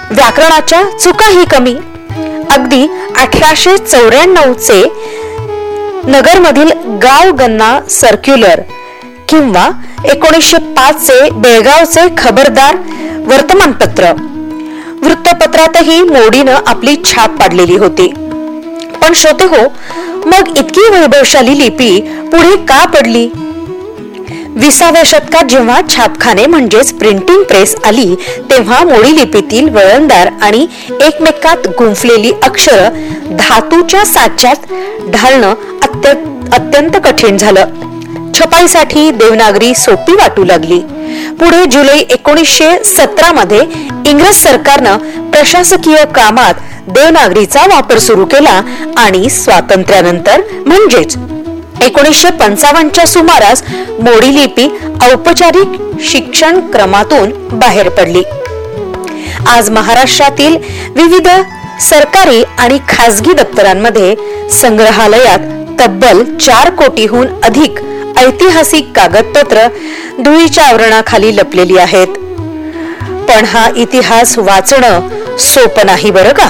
व्याकरणाच्या चुकाही कमी. अगदी 1894 नगरमधील गाव गन्ना सर्क्युलर किंवा 1905 बेळगावचे खबरदार वर्तमानपत्र, वृत्तपत्रातही मोडीनं आपली छाप पाडलेली होती. पण श्रोते हो, मग इतकी वैभवशाली लिपी पुढे का पडली? 20व्या शतकात जेव्हा छापखाने म्हणजेच प्रिंटिंग प्रेस आली, तेव्हा मोडी लिपीतील वळणदार आणि एकमेकात गुंफलेली अक्षर धातूच्या साच्यात ढालणं अत्यंत कठीण झालं. छपाईसाठी देवनागरी सोपी वाटू लागली. पुढे जुलै 1917 मध्ये इंग्रज सरकारनं प्रशासकीय कामात देवनागरीचा वापर सुरू केला आणि स्वातंत्र्यानंतर म्हणजेच 1955च्या सुमारास मोडी लिपी औपचारिक शिक्षण क्रमातून बाहेर पडली. आज महाराष्ट्रातील विविध सरकारी आणि खासगी दप्तरांमध्ये संग्रहालयात तब्बल 4 कोटीहून अधिक ऐतिहासिक कागदपत्र धुळीच्या आवरणाखाली लपलेली आहेत. पण हा इतिहास वाचणं सोपं नाही बरं का.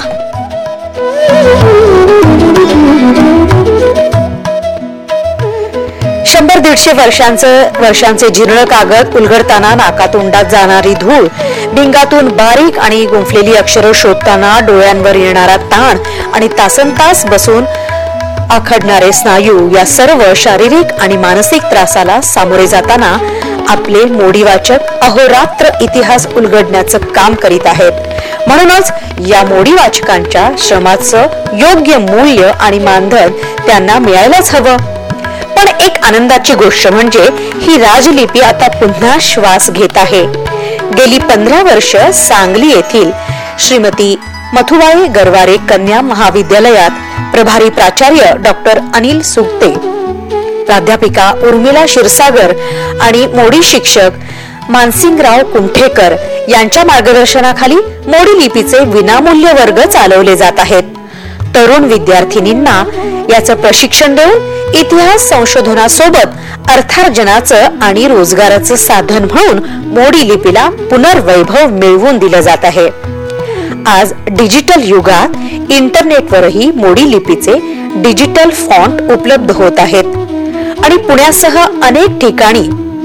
शंभर 150 वर्षांचे जीर्ण कागद उलगडताना नाकातोंडात जाणारी धूळ, भिंगातून बारीक आणि गुंफलेली अक्षरं शोधताना डोळ्यांवर येणारा ताण आणि तासनतास बसून आखडणारे स्नायू, या सर्व शारीरिक आणि मानसिक त्रासाला सामोरे जाताना आपले मोडीवाचक अहोरात्र इतिहास उलगडण्याचं काम करीत आहेत. म्हणूनच या मोडीवाचकांच्या श्रमाचं योग्य मूल्य आणि मानधन त्यांना मिळायलाच हवं. पण एक आनंदाची गोष्ट म्हणजे ही राजलिपी आता पुन्हा श्वास घेत आहे. गेली 15 वर्ष सांगली येथील श्रीमती मथुबाई गरवारे कन्या महाविद्यालयात प्रभारी प्राचार्य डॉक्टर अनिल सुगते, प्राध्यापिका उर्मिला क्षीरसागर आणि मोडी शिक्षक मानसिंगराव कुंठेकर यांच्या मार्गदर्शनाखाली मोडी लिपीचे विनामूल्य वर्ग चालवले जात आहेत. तरुण विद्यार्थिनींना याचं प्रशिक्षण देऊन इतिहास संशोधनासोबत अर्थार्जनाचं आणि रोजगाराचं साधन म्हणून मोडी लिपीला पुनर्वैभव मिळवून दिलं जात आहे. आज डिजिटल युगात इंटरनेटवरही मोडी लिपीचे डिजिटल फॉन्ट उपलब्ध होत आहेत आणि पुण्यासह अनेक ठिकाणी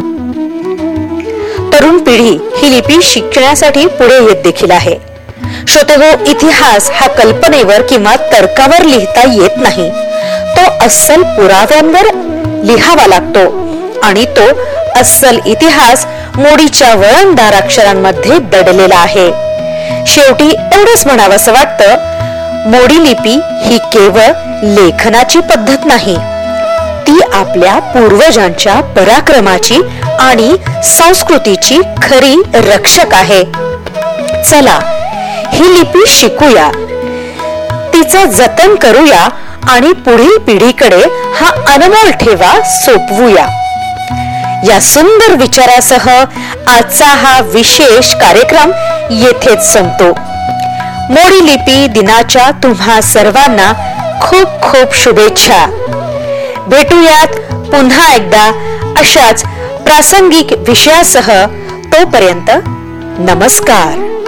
तरुण पिढी ही लिपी शिकण्यासाठी पुढे येत देखील आहे. श्रोतेहो, इतिहास हा कल्पनेवर किंवा तर्कावर लिहिता येत नाही. तो अस्सल पुराव्यांवर लिहावा लागतो आणि तो अस्सल इतिहास मोडीच्या वळणदार अक्षरांमध्ये दडलेला आहे. शेवटी एवढंच म्हणावंसं वाटतं, मोडी लिपी ही केवळ लेखनाची पद्धत नाही, ती आपल्या पूर्वजांच्या पराक्रमाची आणि संस्कृतीची खरी रक्षक आहे. चला ही लिपी शिकूया, तिचं जतन करूया आणि पुढील पिढीकडे हा अनमोल ठेवा सोपवूया. या सुंदर विचारासह आजचा हा विशेष कार्यक्रम येथेच संपतो. मोडी लिपी दिनाच्या तुम्हा सर्वांना खूप खूप शुभेच्छा. भेटूयात पुन्हा एकदा अशाच प्रासंगिक विषयासह. तोपर्यंत नमस्कार.